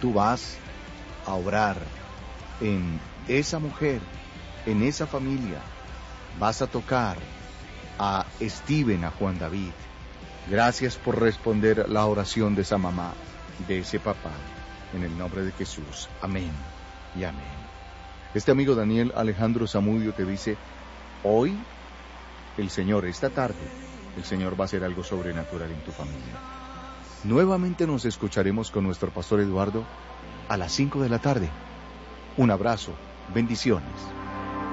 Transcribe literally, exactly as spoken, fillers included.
tú vas a obrar en esa mujer, en esa familia. Vas a tocar a Steven, a Juan David. Gracias por responder la oración de esa mamá, de ese papá. En el nombre de Jesús. Amén y amén. Este amigo Daniel Alejandro Zamudio te dice, hoy el Señor, esta tarde, el Señor va a hacer algo sobrenatural en tu familia. Nuevamente nos escucharemos con nuestro pastor Eduardo a las cinco de la tarde. Un abrazo, bendiciones.